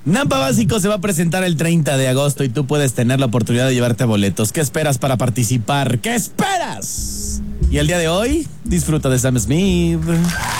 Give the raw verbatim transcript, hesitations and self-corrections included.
Nampa Básico se va a presentar el treinta de agosto y tú puedes tener la oportunidad de llevarte boletos. ¿Qué esperas para participar? ¿Qué esperas? Y el día de hoy, disfruta de Sam Smith.